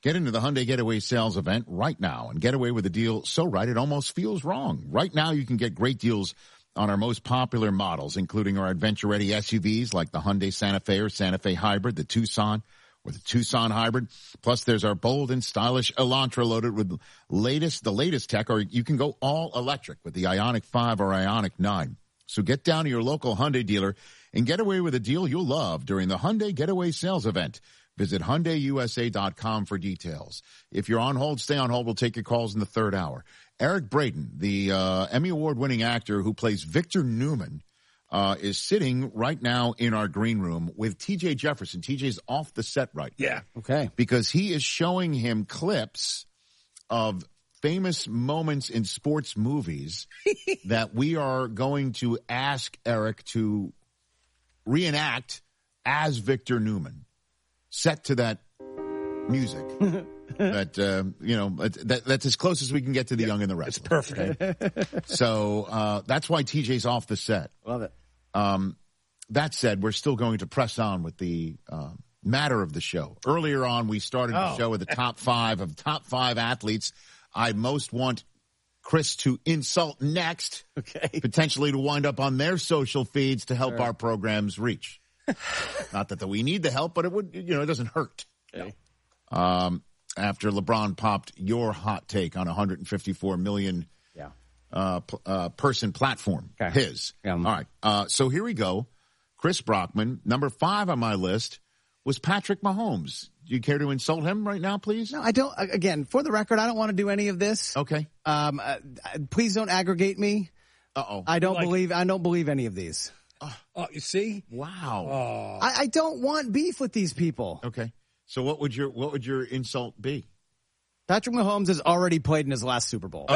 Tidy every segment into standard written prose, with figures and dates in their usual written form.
Get into the Hyundai Getaway sales event right now and get away with a deal so right it almost feels wrong. Right now you can get great deals on our most popular models, including our adventure-ready SUVs like the Hyundai Santa Fe or Santa Fe Hybrid, the Tucson or the Tucson Hybrid. Plus, there's our bold and stylish Elantra loaded with the latest tech, or you can go all electric with the Ioniq 5 or Ioniq 9. So get down to your local Hyundai dealer and get away with a deal you'll love during the Hyundai Getaway sales event. Visit HyundaiUSA.com for details. If you're on hold, stay on hold. We'll take your calls in the third hour. Eric Braeden, the Emmy Award-winning actor who plays Victor Newman, is sitting right now in our green room with TJ Jefferson. TJ's off the set right now. Yeah. Okay. Because he is showing him clips of famous moments in sports movies that we are going to ask Eric to reenact as Victor Newman. Set to that music. That's as close as we can get to the young and the restless. It's perfect. Okay? So that's why TJ's off the set. Love it. That said, we're still going to press on with the matter of the show. Earlier on, we started the show with the top five athletes I most want Chris to insult next, potentially to wind up on their social feeds to help our programs reach. Not that we need the help, but it would, it doesn't hurt. Okay. After LeBron popped your hot take on 154 million person platform, his. Yeah. All right. So here we go. Chris Brockman, number 5 on my list was Patrick Mahomes. Do you care to insult him right now, please? No, I don't. Again, for the record, I don't want to do any of this. Okay. Please don't aggregate me. Uh-oh. I don't believe any of these. Oh, you see? Wow. I don't want beef with these people. Okay. So what would your insult be? Patrick Mahomes has already played in his last Super Bowl.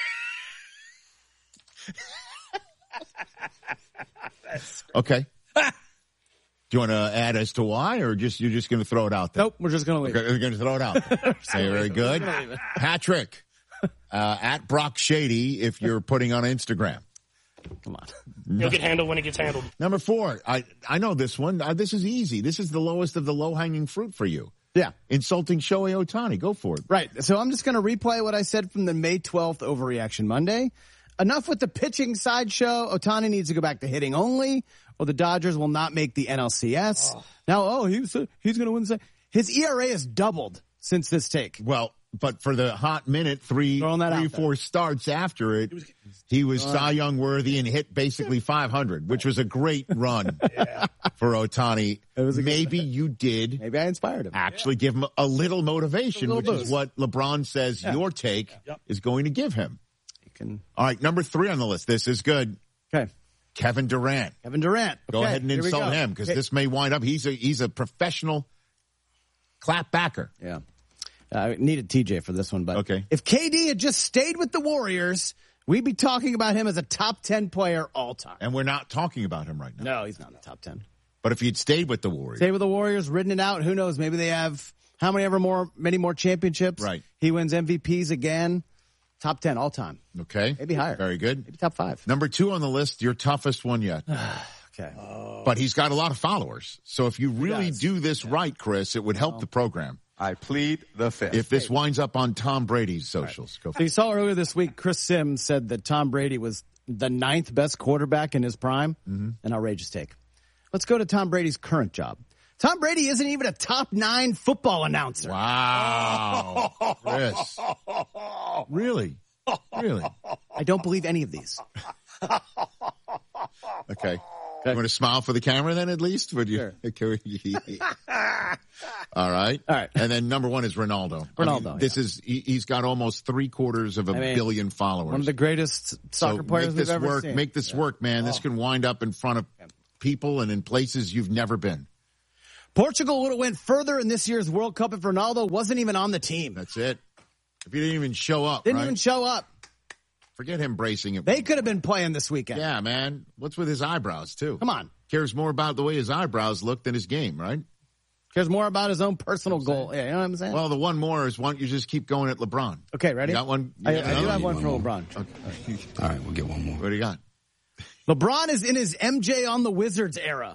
Okay. Do you want to add as to why, or you're just going to throw it out there? Nope, we're just going to leave it. We're going to throw it out there. Say very good. Patrick, at Brock Shady, if you're putting on Instagram. Come on. He'll get handled when it gets handled. Number 4, I know this one. This is easy. This is the lowest of the low-hanging fruit for you. Yeah. Insulting Shohei Ohtani. Go for it. Right. So I'm just going to replay what I said from the May 12th Overreaction Monday. Enough with the pitching sideshow. Ohtani needs to go back to hitting only, or the Dodgers will not make the NLCS. Now, he's going to win. His ERA has doubled since this take. Well, but for the hot minute, 4 starts after it, he was Cy Young worthy and hit basically 500, which was a great run for Ohtani. Maybe you did. Maybe I inspired him. Actually give him a little motivation, which is what LeBron says your take is going to give him. All right, number 3 on the list. This is good. Okay. Kevin Durant. Go ahead and insult him, because this may wind up. He's a professional clapbacker. Yeah. I needed TJ for this one, but if KD had just stayed with the Warriors, we'd be talking about him as a top 10 player all time. And we're not talking about him right now. No, he's not in the top 10. But if he'd stayed with the Warriors. Ridden it out, who knows? Maybe they have many more championships. Right. He wins MVPs again. Top 10 all time. Okay. Maybe higher. Very good. Maybe top 5. Number 2 on the list, your toughest one yet. Okay. But he's got a lot of followers. So if you really do this right, Chris, it would help the program. I plead the fifth. If this winds up on Tom Brady's socials. Go for it. So you saw earlier this week, Chris Sims said that Tom Brady was the 9th best quarterback in his prime. Mm-hmm. An outrageous take. Let's go to Tom Brady's current job. Tom Brady isn't even a top 9 football announcer. Wow. Chris. Really? I don't believe any of these. Okay. You want to smile for the camera then, at least? Would you? Sure. All right. And then number 1 is Ronaldo. He's got almost 3/4 of a billion followers. One of the greatest soccer players we've ever seen. Make this work, man. This can wind up in front of people and in places you've never been. Portugal would have went further in this year's World Cup if Ronaldo wasn't even on the team. That's it. If he didn't even show up. Didn't even show up. Forget him bracing it. They could have been playing this weekend. Yeah, man. What's with his eyebrows, too? Come on. Cares more about the way his eyebrows look than his game, right? Cares more about his own personal goal. Yeah, you know what I'm saying? Well, the one more is you just keep going at LeBron. Okay, ready? You got one? I do have one for LeBron. Okay. All right, we'll get one more. What do you got? LeBron is in his MJ on the Wizards era.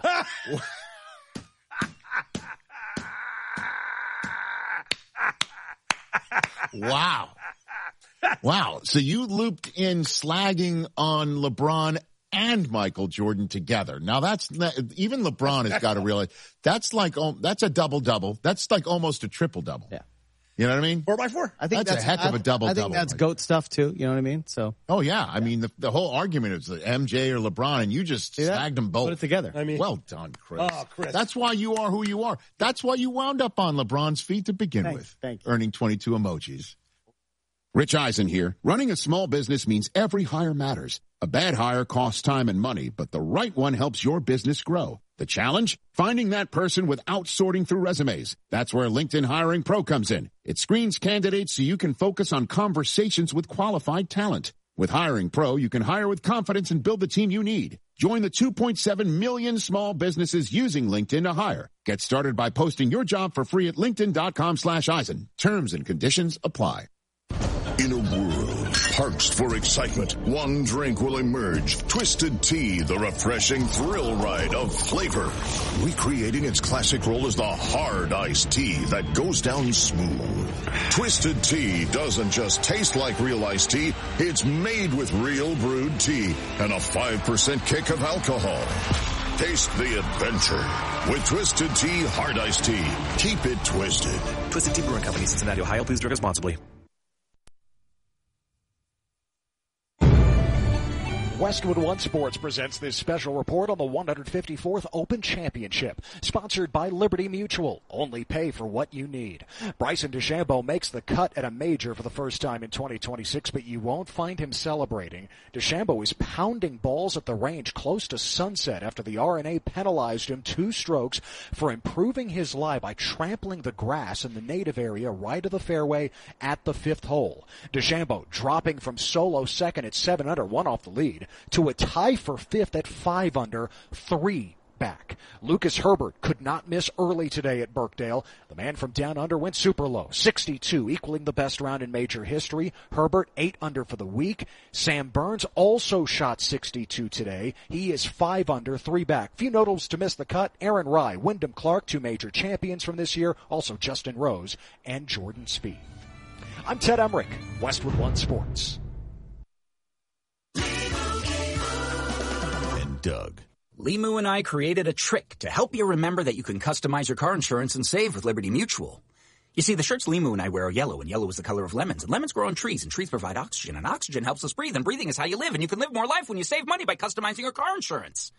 Wow. Wow. So you looped in slagging on LeBron and Michael Jordan together. Now even LeBron has got to realize that's a double-double. That's like almost a triple-double. Yeah. You know what I mean? 4x4. I think that's a heck of a double-double. I think that's GOAT stuff too. You know what I mean? So. Oh yeah. I mean, the whole argument is MJ or LeBron, and you just snagged them both. Put it together. I mean, well done, Chris. Oh, Chris. That's why you are who you are. That's why you wound up on LeBron's feet to begin with. Thank you. Earning 22 emojis. Rich Eisen here. Running a small business means every hire matters. A bad hire costs time and money, but the right one helps your business grow. The challenge? Finding that person without sorting through resumes. That's where LinkedIn Hiring Pro comes in. It screens candidates so you can focus on conversations with qualified talent. With Hiring Pro, you can hire with confidence and build the team you need. Join the 2.7 million small businesses using LinkedIn to hire. Get started by posting your job for free at linkedin.com/Eisen. Terms and conditions apply. In a world parched for excitement, one drink will emerge. Twisted Tea, the refreshing thrill ride of flavor. Recreating its classic role as the hard iced tea that goes down smooth. Twisted Tea doesn't just taste like real iced tea, it's made with real brewed tea and a 5% kick of alcohol. Taste the adventure with Twisted Tea Hard Iced Tea. Keep it twisted. Twisted Tea Brewing Company, Cincinnati, Ohio. Please drink responsibly. Westwood One Sports presents this special report on the 154th Open Championship, sponsored by Liberty Mutual. Only pay for what you need. Bryson DeChambeau makes the cut at a major for the first time in 2026, but you won't find him celebrating. DeChambeau is pounding balls at the range close to sunset after the R&A penalized him 2 strokes for improving his lie by trampling the grass in the native area right of the fairway at the 5th hole. DeChambeau dropping from solo second at 7 under, 1 off the lead, to a tie for 5th at 5 under, 3 back. Lucas Herbert could not miss early today at Birkdale. The man from down under went super low, 62, equaling the best round in major history. Herbert 8 under for the week. Sam Burns also shot 62 today. He is 5 under, 3 back. Few notables to miss the cut: Aaron Rai, Wyndham Clark, 2 major champions from this year, also Justin Rose and Jordan Spieth. I'm Ted Emmerich, Westwood One Sports. Doug. Limu and I created a trick to help you remember that you can customize your car insurance and save with Liberty Mutual. You see, the shirts Limu and I wear are yellow, and yellow is the color of lemons. And lemons grow on trees, and trees provide oxygen, and oxygen helps us breathe, and breathing is how you live, and you can live more life when you save money by customizing your car insurance.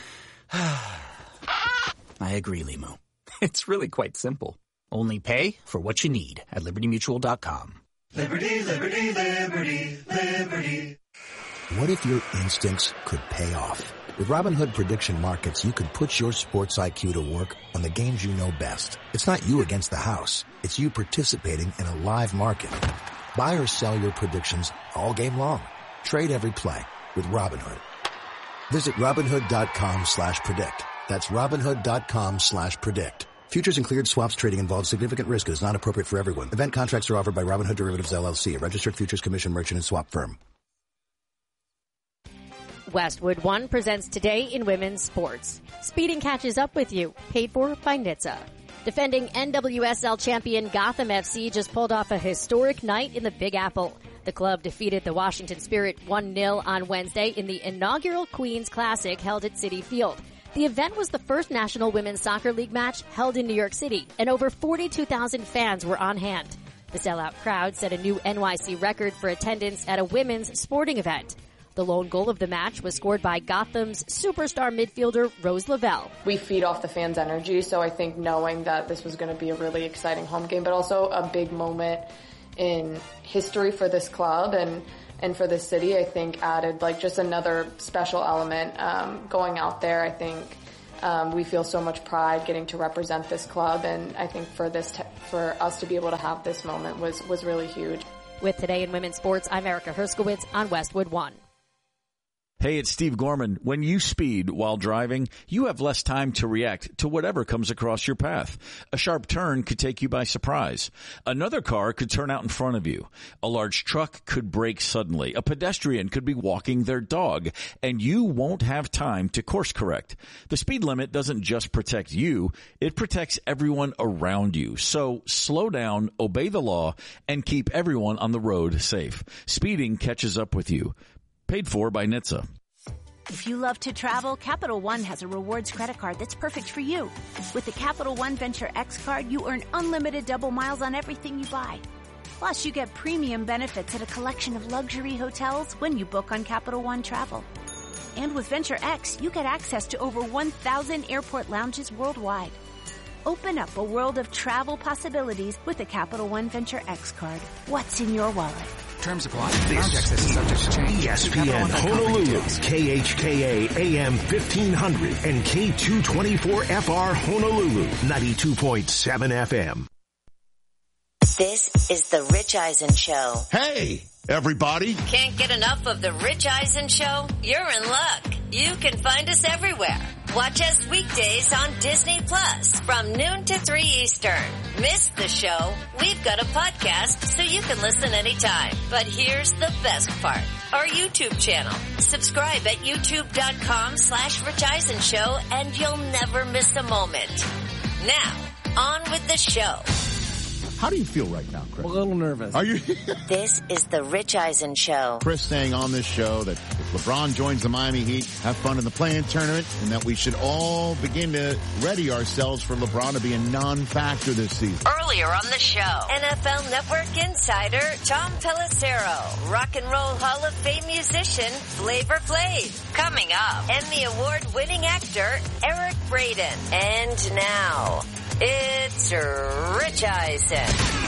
I agree, Limu. It's really quite simple. Only pay for what you need at LibertyMutual.com. Liberty, liberty, liberty, liberty. What if your instincts could pay off? With Robinhood Prediction Markets, you could put your sports IQ to work on the games you know best. It's not you against the house. It's you participating in a live market. Buy or sell your predictions all game long. Trade every play with Robinhood. Visit Robinhood.com/predict. That's Robinhood.com/predict. Futures and cleared swaps trading involves significant risk and is not appropriate for everyone. Event contracts are offered by Robinhood Derivatives LLC, a registered futures commission merchant and swap firm. Westwood One presents Today in Women's Sports. Speeding catches up with you. Paid for by NHTSA. Defending NWSL champion Gotham FC just pulled off a historic night in the Big Apple. The club defeated the Washington Spirit 1-0 on Wednesday in the inaugural Queens Classic held at Citi Field. The event was the first National Women's Soccer League match held in New York City, and over 42,000 fans were on hand. The sellout crowd set a new NYC record for attendance at a women's sporting event. The lone goal of the match was scored by Gotham's superstar midfielder, Rose Lavelle. We feed off the fans' energy, so I think knowing that this was going to be a really exciting home game, but also a big moment in history for this club and for this city, I think added like just another special element. Going out there, I think we feel so much pride getting to represent this club, and I think for us to be able to have this moment was really huge. With Today in Women's Sports, I'm Erica Herskowitz on Westwood One. Hey, it's Steve Gorman. When you speed while driving, you have less time to react to whatever comes across your path. A sharp turn could take you by surprise. Another car could turn out in front of you. A large truck could brake suddenly. A pedestrian could be walking their dog, and you won't have time to course correct. The speed limit doesn't just protect you, it protects everyone around you. So slow down, obey the law, and keep everyone on the road safe. Speeding catches up with you. Paid for by NHTSA. If you love to travel, Capital One has a rewards credit card that's perfect for you. With the Capital One Venture X card, you earn unlimited double miles on everything you buy. Plus, you get premium benefits at a collection of luxury hotels when you book on Capital One Travel. And with Venture X, you get access to over 1,000 airport lounges worldwide. Open up a world of travel possibilities with the Capital One Venture X card. What's in your wallet? Terms apply. Lounge access is subject to change. ESPN Honolulu, KHKA AM 1500 and K224FR Honolulu, 92.7 FM. This is the Rich Eisen Show. Hey, everybody. Can't get enough of the Rich Eisen Show? You're in luck. You can find us everywhere. Watch us weekdays on Disney Plus from noon to 3 Eastern. Miss the show? We've got a podcast so you can listen anytime. But here's the best part. Our YouTube channel. Subscribe at youtube.com/Rich Eisen Show and you'll never miss a moment. Now, on with the show. How do you feel right now, Chris? A little nervous. Are you? This is the Rich Eisen Show. Chris saying on this show that if LeBron joins the Miami Heat, have fun in the play-in tournament, and that we should all begin to ready ourselves for LeBron to be a non-factor this season. Earlier on the show, NFL Network insider Tom Pelissero, Rock and Roll Hall of Fame musician Flavor Flav. Coming up, Emmy Award-winning actor Eric Braeden. And now, it's Rich Eisen.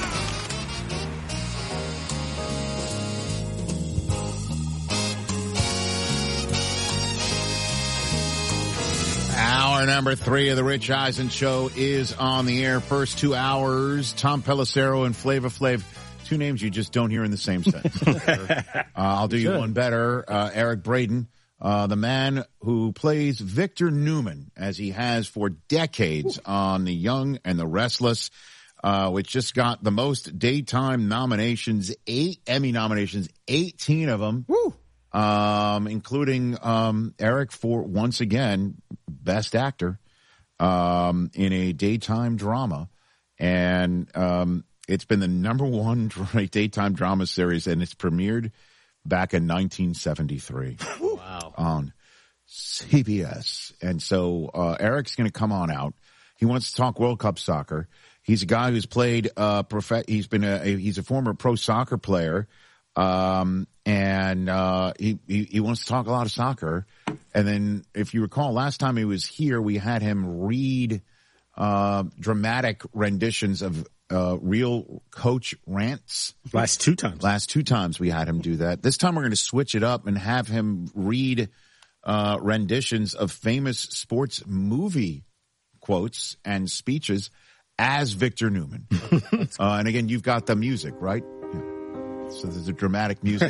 Hour number 3 of the Rich Eisen Show is on the air. First 2 hours, Tom Pelissero and Flavor Flav. 2 names you just don't hear in the same sentence. I'll do you one better. Eric Braeden, the man who plays Victor Newman, as he has for decades on The Young and the Restless, which just got the most daytime nominations, 8 Emmy nominations, 18 of them. Woo! Including Eric for, once again, Best Actor in a daytime drama. And it's been the number 1 daytime drama series, and it's premiered back in 1973. Wow. On CBS. And so Eric's going to come on out. He wants to talk World Cup soccer. He's a guy who's played he's a former pro soccer player. And he wants to talk a lot of soccer. And then, if you recall, last time he was here, we had him read dramatic renditions of real coach rants. Last two times we had him do that. This time we're going to switch it up and have him read renditions of famous sports movie quotes and speeches as Victor Newman. And again, you've got the music, right? So there's a dramatic music.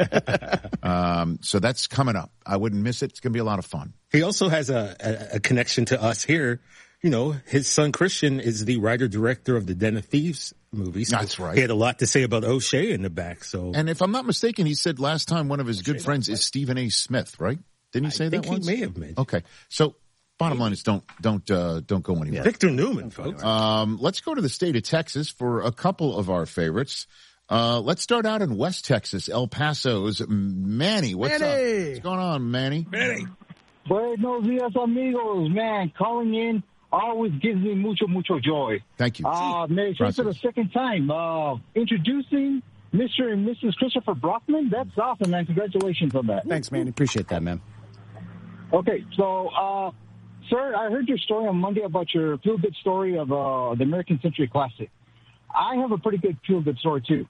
So that's coming up. I wouldn't miss it. It's going to be a lot of fun. He also has a connection to us here. You know, his son Christian is the writer-director of the Den of Thieves movie. So that's right. He had a lot to say about O'Shea in the back. So, and if I'm not mistaken, he said last time one of his good friends is Stephen A. Smith, right? Didn't he say that once? He may have mentioned. Okay. So bottom line is don't go anywhere. Yeah. Victor Newman, folks. Let's go to the state of Texas for a couple of our favorites. Let's start out in West Texas, El Paso's Manny. What's up? What's going on, Manny? Buenos dias, amigos. Man, calling in always gives me mucho joy. Thank you. Merry Christmas for the second time. Introducing Mr. and Mrs. Christopher Brockman. That's awesome, man. Congratulations on that. Thanks, Manny. Appreciate that, man. Okay, so, sir, I heard your story on Monday about your feel-good story of the American Century Classic. I have a pretty good feel-good story, too.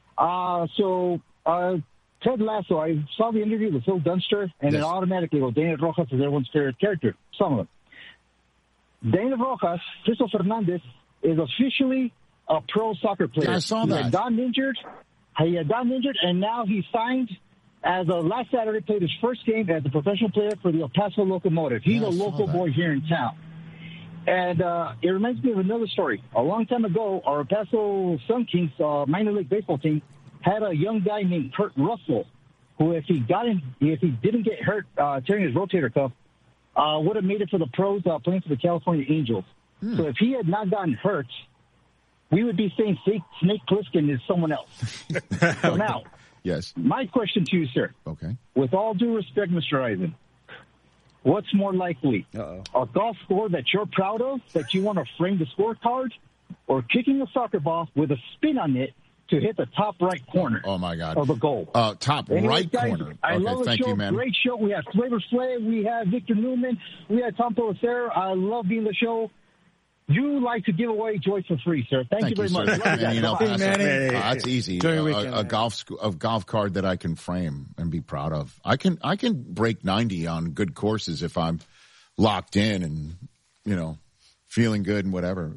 Ted Lasso, I saw the interview with Phil Dunster, and it automatically goes, Dana Rojas is everyone's favorite character, some of them. Dana Rojas, Crystal Fernandez, is officially a pro soccer player. Yeah, I saw that. He had gotten injured, and now he signed as last Saturday, played his first game as a professional player for the El Paso Locomotive. He's a local boy here in town. And it reminds me of another story. A long time ago, our El Paso Sun Kings minor league baseball team had a young guy named Kurt Russell, who, if he didn't get hurt tearing his rotator cuff, would have made it for the pros playing for the California Angels. So if he had not gotten hurt, we would be saying Snake Plissken is someone else. So now, yes, my question to you, sir. Okay. With all due respect, Mr. Eisen, what's more likely? A golf score that you're proud of, that you want to frame the scorecard, or kicking a soccer ball with a spin on it to hit the top right corner Oh, my God. of a goal? Top Anyways, right guys, corner. I Okay, love the thank show. you, man. Great show. We have Flavor Flav. We have Victor Newman. We have Tom Pelissero. I love being the show. You like to give away joy for free, sir. Thank you very much. sir. Love you guys. And, Bye-bye. that's easy. A golf card that I can frame and be proud of. I can break 90 on good courses if I'm locked in and, feeling good and whatever.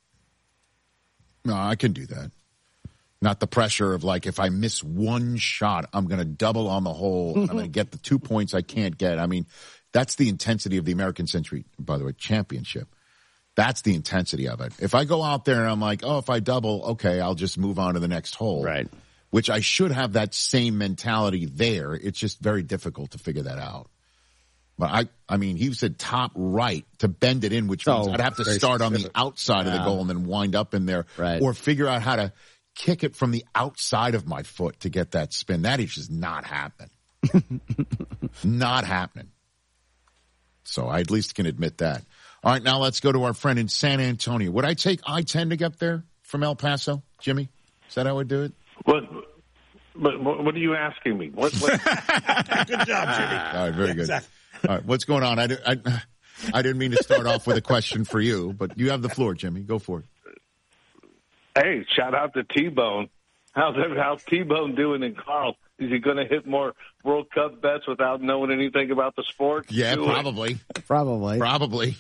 No, I can do that. Not the pressure of, like, if I miss one shot, I'm going to double on the hole. And I'm going to get the 2 points I can't get. I mean, that's the intensity of the American Century, by the way, championship. That's the intensity of it. If I go out there and I'm like, if I double, okay, I'll just move on to the next hole. Right. Which I should have that same mentality there. It's just very difficult to figure that out. But I mean, he said top right to bend it in, which means I'd have to start on the outside of the goal and then wind up in there. Right. Or figure out how to kick it from the outside of my foot to get that spin. That is just not happening. Not happening. So I at least can admit that. All right, now let's go to our friend in San Antonio. Would I take I-10 to get there from El Paso, Jimmy? Is that how I would do it? What are you asking me? What? Good job, Jimmy. All right, very good. Exactly. All right, what's going on? I didn't mean to start off with a question for you, but you have the floor, Jimmy. Go for it. Hey, shout out to T-Bone. How's T-Bone doing in Carl? Is he going to hit more World Cup bets without knowing anything about the sport? Yeah, probably. Probably.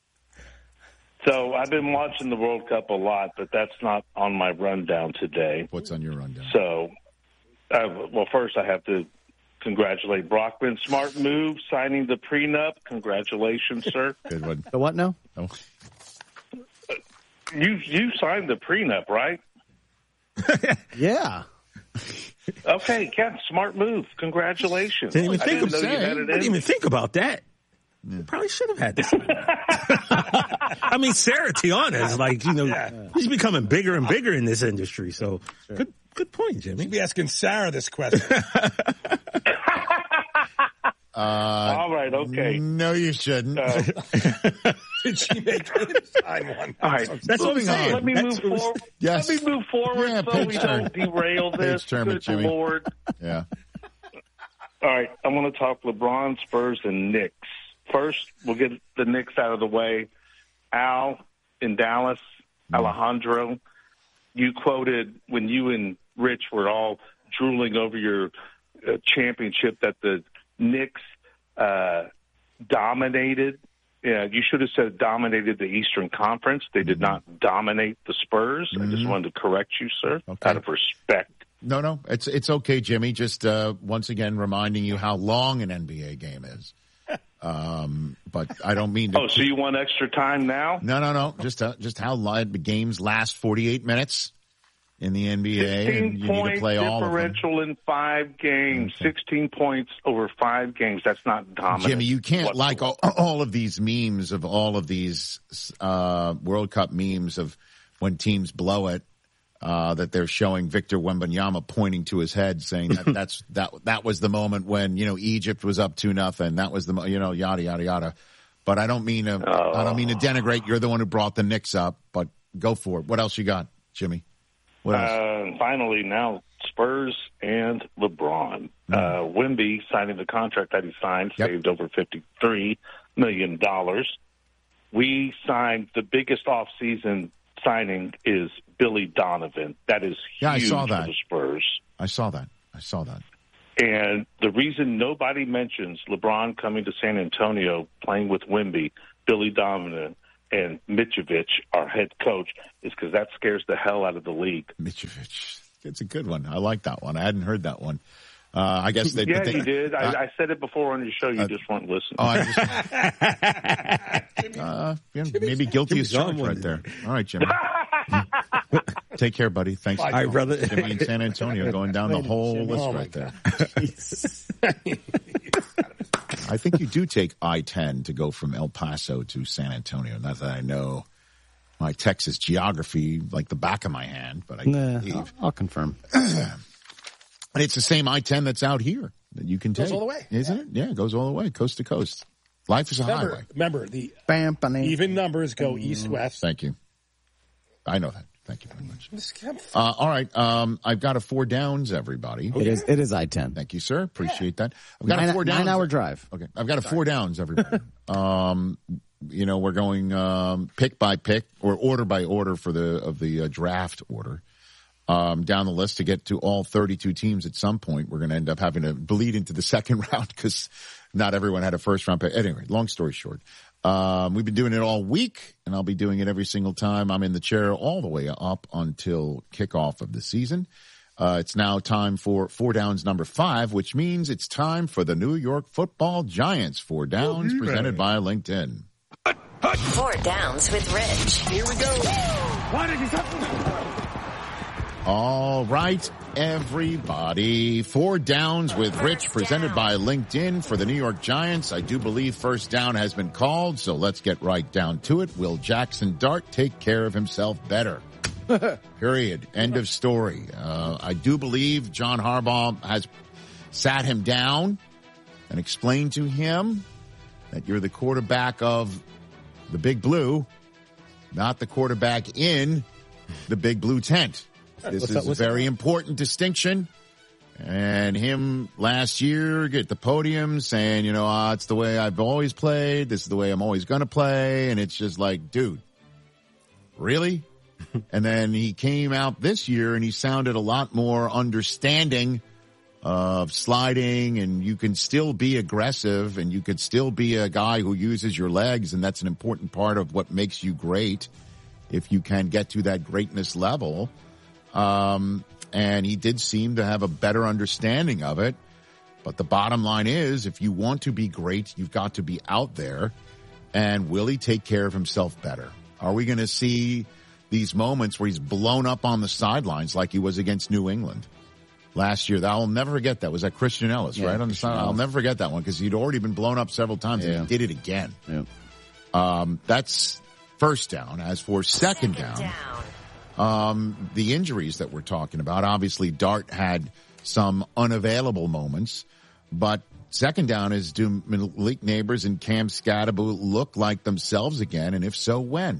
So I've been watching the World Cup a lot, but that's not on my rundown today. What's on your rundown? So, first I have to congratulate Brockman. Smart move, signing the prenup. Congratulations, sir. Good one. The what now? Oh. You signed the prenup, right? Yeah. Okay, Ken, smart move. Congratulations. Didn't even think about that. Yeah. Probably should have had this. I mean, Sarah Tiana is he's becoming bigger and bigger in this industry. So good point, Jimmy. You'd be asking Sarah this question. All right, okay. No, you shouldn't. Did she make it? Sign one. All right, that's what I'm saying. Let me move forward. Yes. Let me move forward so we don't derail this. Good Jimmy. Lord. Yeah. All right, I want to talk LeBron, Spurs, and Knicks. First, we'll get the Knicks out of the way. Al in Dallas, Alejandro, you quoted when you and Rich were all drooling over your championship that the Knicks dominated. Yeah, you should have said dominated the Eastern Conference. They did not dominate the Spurs. I just wanted to correct you, sir, out of respect. No, it's okay, Jimmy. Just once again reminding you how long an NBA game is. But I don't mean to. Oh, so you want extra time now? No. Just how the games last 48 minutes in the NBA, and you need to play all of them. 16-point differential in 5 games. 16 points over 5 games. That's not dominant. Jimmy, you can't like all of these memes of all of these World Cup memes of when teams blow it. That they're showing Victor Wembanyama pointing to his head, saying that was the moment when Egypt was up 2-0. That was the yada yada yada. But I don't mean to denigrate. You're the one who brought the Knicks up. But go for it. What else you got, Jimmy? What else? Finally, now Spurs and LeBron. Wemby signing the contract that he signed saved over $53 million. We signed the biggest offseason signing is Billy Donovan. That is huge I saw that. for the Spurs. I saw that. And the reason nobody mentions LeBron coming to San Antonio, playing with Wemby, Billy Donovan, and Mitrovic, our head coach, is because that scares the hell out of the league. Mitrovic. It's a good one. I like that one. I hadn't heard that one. I guess they. Yeah, you did. I said it before on your show. You just weren't listening. Maybe guilty as charged right there. All right, Jimmy. Take care, buddy. Thanks. All right, brother. Jimmy in San Antonio going down the whole list right there. I think you do take I-10 to go from El Paso to San Antonio. Not that I know my Texas geography like the back of my hand, but I believe. I'll confirm. And it's the same I-10 that's out here that you can take. Goes all the way. Isn't it? Yeah, it goes all the way, coast to coast. Life is a highway. Remember, the even numbers go east-west. Thank you. I know that. Thank you very much. All right. I've got a 4 downs, everybody. It is I-10. Thank you, sir. Appreciate that. I've got a 4 downs. 9-hour drive. Okay. I've got a 4 downs, everybody. We're going pick by pick or order by order for the draft order. Down the list to get to all 32 teams at some point. We're going to end up having to bleed into the second round because not everyone had a first round pick. Anyway, long story short, we've been doing it all week, and I'll be doing it every single time I'm in the chair all the way up until kickoff of the season. It's now time for 4 downs number 5, which means it's time for the New York Football Giants 4 downs presented by LinkedIn. 4 downs with Rich. Here we go. Why did you All right, everybody. 4 downs with Rich presented by LinkedIn for the New York Giants. I do believe first down has been called, so let's get right down to it. Will Jackson Dart take care of himself better? Period. End of story. I do believe John Harbaugh has sat him down and explained to him that you're the quarterback of the Big Blue, not the quarterback in the Big Blue tent. This is a very important distinction. And him last year get the podium saying, it's the way I've always played. This is the way I'm always going to play. And it's just like, dude, really? And then he came out this year and he sounded a lot more understanding of sliding, and you can still be aggressive and you could still be a guy who uses your legs. And that's an important part of what makes you great if you can get to that greatness level. And he did seem to have a better understanding of it. But the bottom line is, if you want to be great, you've got to be out there. And will he take care of himself better? Are we going to see these moments where he's blown up on the sidelines like he was against New England last year? I'll never forget that. Was that Christian Ellis, right? On the side? I'll never forget that one because he'd already been blown up several times and he did it again. Yeah. That's first down. As for second down. The injuries that we're talking about, obviously Dart had some unavailable moments, but second down is, do Malik Neighbors and Cam Skattebo look like themselves again? And if so, when?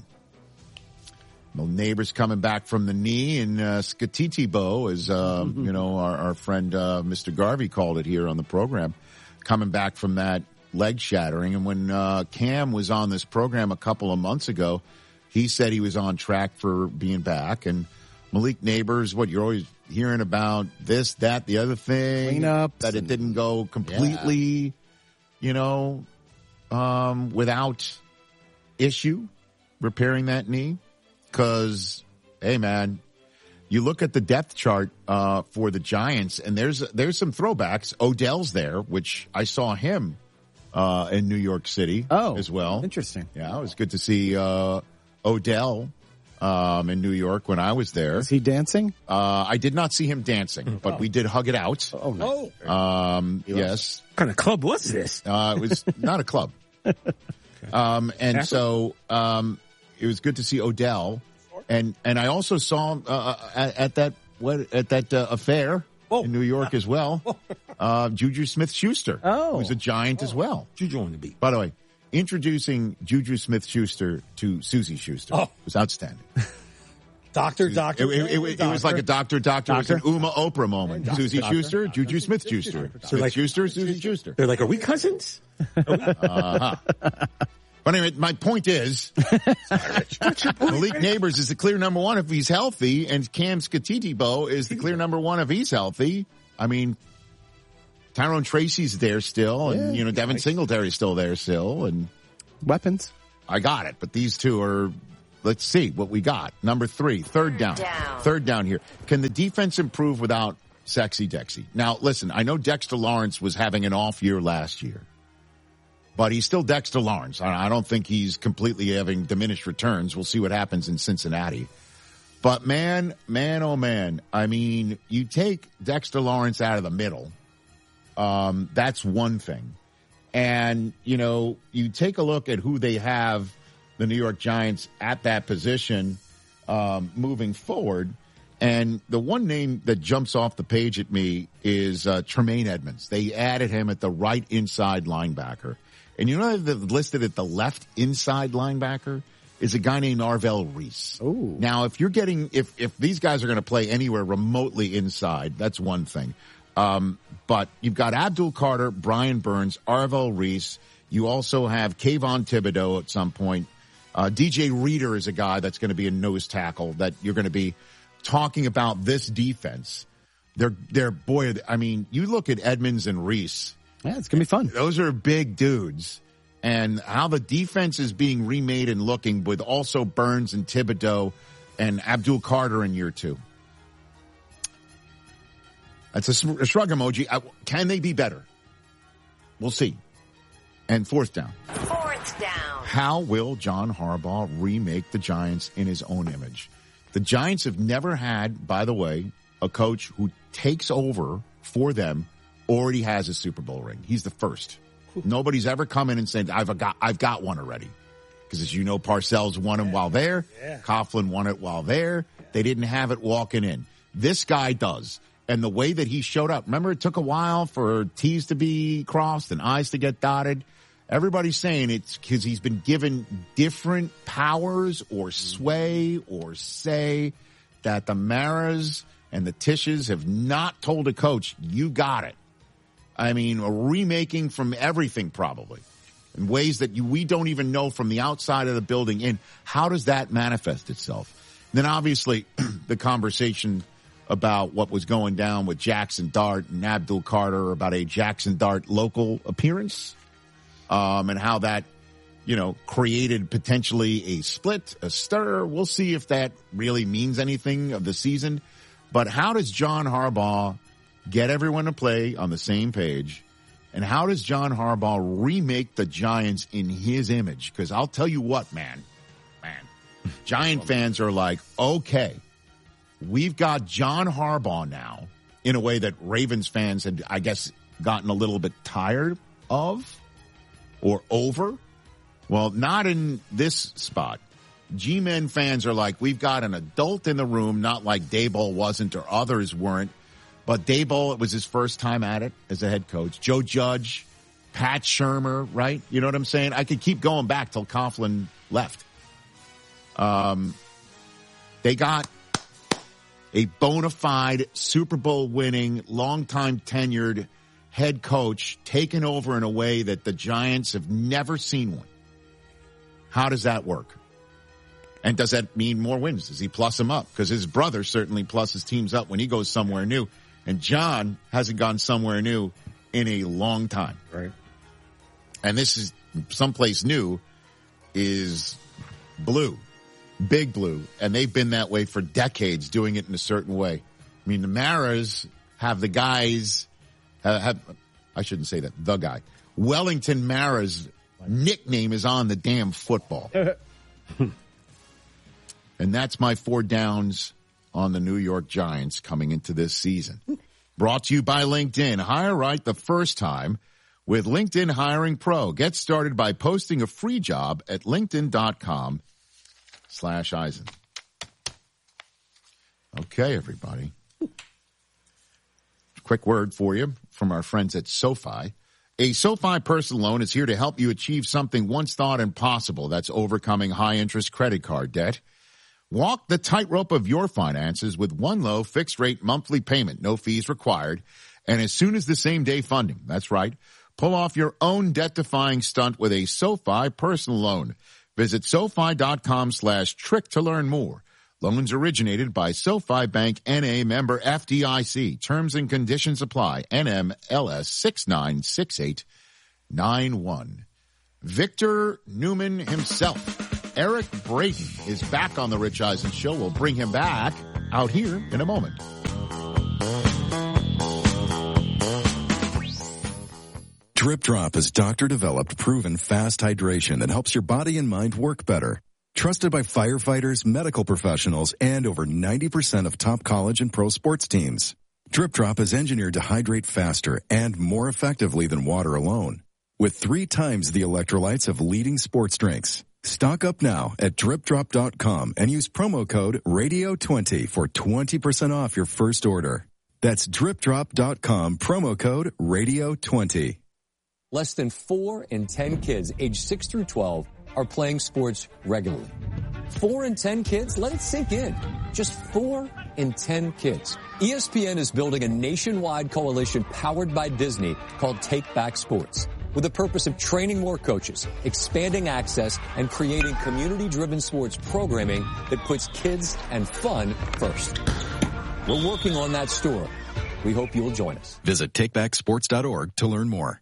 Well, Neighbors coming back from the knee, and Skatitibo, as our friend Mr. Garvey called it here on the program, coming back from that leg shattering. And when Cam was on this program a couple of months ago, he said he was on track for being back. And Malik Neighbors, you're always hearing about this, that, the other thing, that it didn't go completely, without issue repairing that knee. Because, hey, man, you look at the depth chart for the Giants, and there's some throwbacks. Odell's there, which I saw him in New York City as well. Interesting. Yeah, it was good to see Odell in New York when I was there. Is he dancing? I did not see him dancing, but we did hug it out. Oh, no. Yes. What kind of club was this? It was not a club. So it was good to see Odell. And I also saw at that affair in New York as well, Juju Smith-Schuster, who's a Giant as well. Juju on the beat. By the way, introducing Juju Smith-Schuster to Susie Schuster was outstanding. Doctor. It was like a doctor. It was an Uma Oprah moment. Susie Schuster, Juju Smith-Schuster. Smith-Schuster, Susie Schuster. They're like, are we cousins? But anyway, my point is, Malik Neighbors is the clear number 1 if he's healthy, and Cam Skatitibo is the clear number 1 if he's healthy. I mean, Tyrone Tracy's there still, and Devin Singletary's still there still, and weapons. I got it, but these two are. Let's see what we got. Number 3, third down. Third down here. Can the defense improve without Sexy Dexy. Now, listen, I know Dexter Lawrence was having an off year last year, but he's still Dexter Lawrence. I don't think he's completely having diminished returns. We'll see what happens in Cincinnati. But man, oh man, I mean, you take Dexter Lawrence out of the middle. That's one thing. And, you know, you take a look at who they have, the New York Giants, at that position moving forward. And the one name that jumps off the page at me is Tremaine Edmonds. They added him at the right inside linebacker. And you know they've listed at the left inside linebacker is a guy named Arvell Reese. Ooh. Now, if you're getting, if these guys are going to play anywhere remotely inside, that's one thing. But you've got Abdul Carter, Brian Burns, Arvell Reese. You also have Kayvon Thibodeau at some point. DJ Reader is a guy that's going to be a nose tackle that you're going to be talking about this defense. They're boy, I mean, you look at Edmonds and Reese. Yeah, it's going to be fun. Those are big dudes. And how the defense is being remade and looking with also Burns and Thibodeau and Abdul Carter in year 2. That's a shrug emoji. Can they be better? We'll see. And fourth down. How will John Harbaugh remake the Giants in his own image? The Giants have never had, by the way, a coach who takes over for them already has a Super Bowl ring. He's the first. Nobody's ever come in and said, I've got one already. Because as you know, Parcells won it while there. Yeah. Coughlin won it while there. They didn't have it walking in. This guy does. And the way that he showed up, remember it took a while for T's to be crossed and I's to get dotted. Everybody's saying it's because he's been given different powers or sway or say that the Maras and the Tisches have not told a coach, you got it. I mean, a remaking from everything probably in ways that we don't even know from the outside of the building in. How does that manifest itself? And then obviously the conversation about what was going down with Jackson Dart and Abdul Carter about a Jackson Dart local appearance, and how that, you know, created potentially a split, a stir. We'll see if that really means anything of the season. But how does John Harbaugh get everyone to play on the same page? And how does John Harbaugh remake the Giants in his image? Because I'll tell you what, man, Giant fans are like, okay, we've got John Harbaugh now in a way that Ravens fans had, I guess, gotten a little bit tired of or over. Well, not in this spot. G-Men fans are like, we've got an adult in the room, not like Daboll wasn't or others weren't. But Daboll, it was his first time at it as a head coach. Joe Judge, Pat Shurmur, right? You know what I'm saying? I could keep going back till Coughlin left. They got a bona fide Super Bowl winning, longtime tenured head coach taken over in a way that the Giants have never seen one. How does that work? And does that mean more wins? Does he plus them up? Because his brother certainly pluses teams up when he goes somewhere new. And John hasn't gone somewhere new in a long time. Right. And this is someplace new is blue, big blue. And they've been that way for decades, doing it in a certain way. I mean, the Maras have the guys, I shouldn't say that, the guy. Wellington Mara's nickname is on the damn football. And that's my 4 downs on the New York Giants coming into this season. Brought to you by LinkedIn. Hire right the first time with LinkedIn Hiring Pro. Get started by posting a free job at linkedin.com/Eisen. Okay, everybody. Quick word for you from our friends at SoFi. A SoFi personal loan is here to help you achieve something once thought impossible. That's overcoming high-interest credit card debt. Walk the tightrope of your finances with one low fixed-rate monthly payment, no fees required, and as soon as the same-day funding. That's right. Pull off your own debt-defying stunt with a SoFi personal loan. Visit SoFi.com/trick to learn more. Loans originated by SoFi Bank N.A. member FDIC. Terms and conditions apply. NMLS 696891. Victor Newman himself, Eric Braden, is back on the Rich Eisen Show. We'll bring him back out here in a moment. Drip Drop is doctor-developed, proven fast hydration that helps your body and mind work better. Trusted by firefighters, medical professionals, and over 90% of top college and pro sports teams. Drip Drop is engineered to hydrate faster and more effectively than water alone, with 3 times the electrolytes of leading sports drinks. Stock up now at dripdrop.com and use promo code RADIO20 for 20% off your first order. That's dripdrop.com, promo code RADIO20. Less than 4 in 10 kids aged 6 through 12 are playing sports regularly. 4 in 10 kids? Let it sink in. Just 4 in 10 kids. ESPN is building a nationwide coalition powered by Disney called Take Back Sports, with the purpose of training more coaches, expanding access, and creating community-driven sports programming that puts kids and fun first. We're working on that story. We hope you'll join us. Visit takebacksports.org to learn more.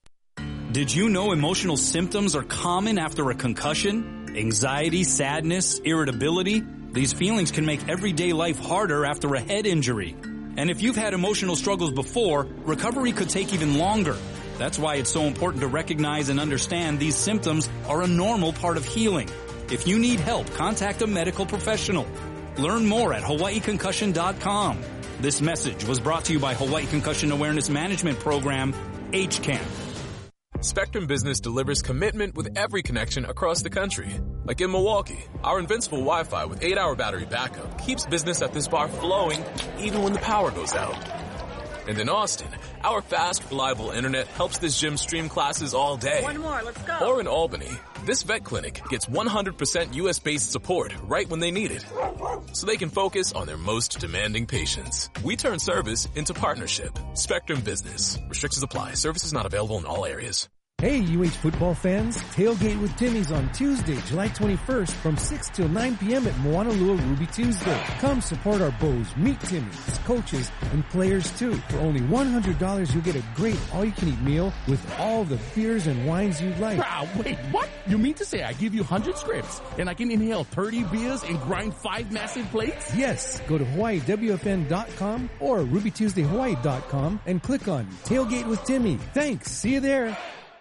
Did you know emotional symptoms are common after a concussion? Anxiety, sadness, irritability? These feelings can make everyday life harder after a head injury. And if you've had emotional struggles before, recovery could take even longer. That's why it's so important to recognize and understand these symptoms are a normal part of healing. If you need help, contact a medical professional. Learn more at HawaiiConcussion.com. This message was brought to you by Hawaii Concussion Awareness Management Program, HCAM. Spectrum Business delivers commitment with every connection across the country. Like in Milwaukee, our invincible Wi-Fi with 8-hour battery backup keeps business at this bar flowing even when the power goes out. And in Austin, our fast, reliable internet helps this gym stream classes all day. One more, let's go. Or in Albany, this vet clinic gets 100% US-based support right when they need it, so they can focus on their most demanding patients. We turn service into partnership. Spectrum Business. Restrictions apply. Services not available in all areas. Hey, UH football fans, tailgate with Timmy's on Tuesday, July 21st from 6 till 9 p.m. at Moanalua Ruby Tuesday. Come support our Bows, meet Timmy, his coaches, and players too. For only $100, you'll get a great all-you-can-eat meal with all the beers and wines you'd like. Wait, what? You mean to say I give you 100 scripts and I can inhale 30 beers and grind 5 massive plates? Yes, go to HawaiiWFN.com or RubyTuesdayHawaii.com and click on Tailgate with Timmy. Thanks, see you there.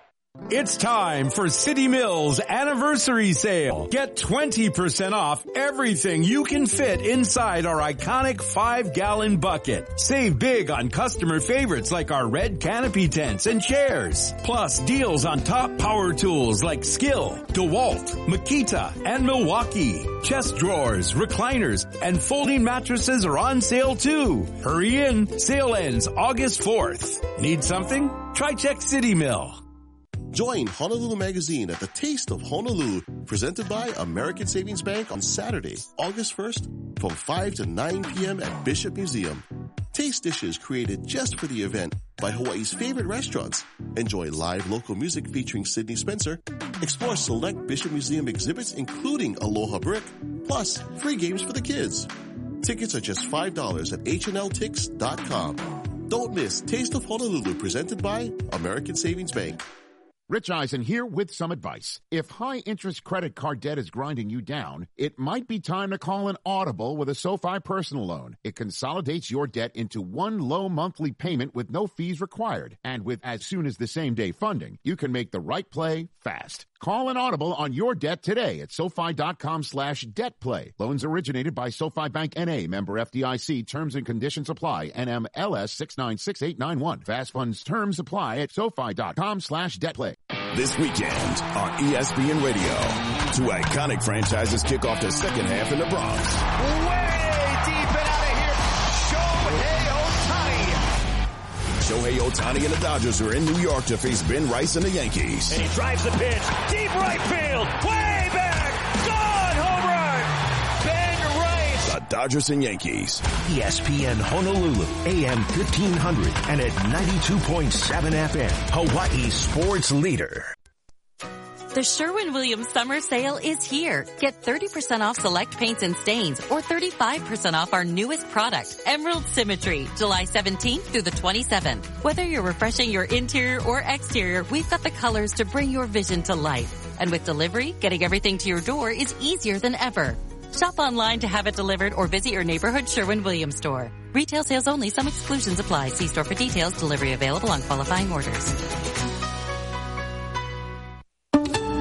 It's time for City Mills Anniversary Sale. Get 20% off everything you can fit inside our iconic 5-gallon bucket. Save big on customer favorites like our red canopy tents and chairs. Plus deals on top power tools like Skill, DeWalt, Makita, and Milwaukee. Chest drawers, recliners, and folding mattresses are on sale too. Hurry in. Sale ends August 4th. Need something? Try Check City Mill. Join Honolulu Magazine at the Taste of Honolulu, presented by American Savings Bank on Saturday, August 1st, from 5 to 9 p.m. at Bishop Museum. Taste dishes created just for the event by Hawaii's favorite restaurants. Enjoy live local music featuring Sidney Spencer. Explore select Bishop Museum exhibits, including Aloha Brick, plus free games for the kids. Tickets are just $5 at hnltix.com. Don't miss Taste of Honolulu, presented by American Savings Bank. Rich Eisen here with some advice. If high-interest credit card debt is grinding you down, it might be time to call an audible with a SoFi personal loan. It consolidates your debt into one low monthly payment with no fees required. And with as soon as the same-day funding, you can make the right play fast. Call an audible on your debt today at SoFi.com/debtplay. Loans originated by SoFi Bank N.A., member FDIC. Terms and conditions apply. NMLS 696891. Fast funds terms apply at SoFi.com/debtplay. This weekend on ESPN Radio, 2 iconic franchises kick off the second half in the Bronx. Way deep and out of here, Shohei Ohtani and the Dodgers are in New York to face Ben Rice and the Yankees. And he drives the pitch, deep right field, way back, gone, home run, Ben Rice. The Dodgers and Yankees. ESPN Honolulu, AM 1500 and at 92.7 FM, Hawaii's sports leader. The Sherwin-Williams Summer Sale is here. Get 30% off select paints and stains or 35% off our newest product, Emerald Symmetry, July 17th through the 27th. Whether you're refreshing your interior or exterior, we've got the colors to bring your vision to life. And with delivery, getting everything to your door is easier than ever. Shop online to have it delivered or visit your neighborhood Sherwin-Williams store. Retail sales only. Some exclusions apply. See store for details. Delivery available on qualifying orders.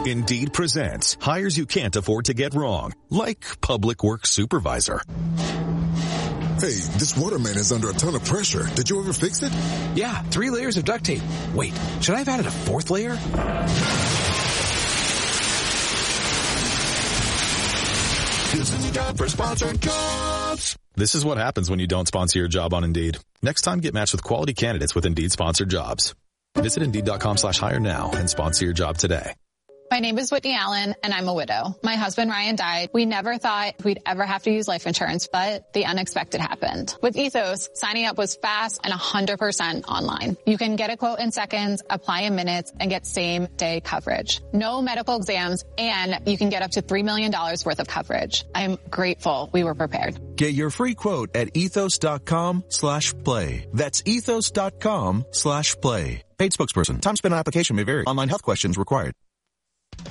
Indeed presents hires you can't afford to get wrong, like public works supervisor. Hey, this waterman is under a ton of pressure. Did you ever fix it? Yeah, 3 layers of duct tape. Wait, should I have added a 4th layer? This is the job for sponsored jobs. This is what happens when you don't sponsor your job on Indeed. Next time, get matched with quality candidates with Indeed sponsored jobs. Visit Indeed.com/hire now and sponsor your job today. My name is Whitney Allen, and I'm a widow. My husband, Ryan, died. We never thought we'd ever have to use life insurance, but the unexpected happened. With Ethos, signing up was fast and 100% online. You can get a quote in seconds, apply in minutes, and get same-day coverage. No medical exams, and you can get up to $3 million worth of coverage. I'm grateful we were prepared. Get your free quote at ethos.com/play. That's ethos.com/play. Paid spokesperson. Time spent on application may vary. Online health questions required.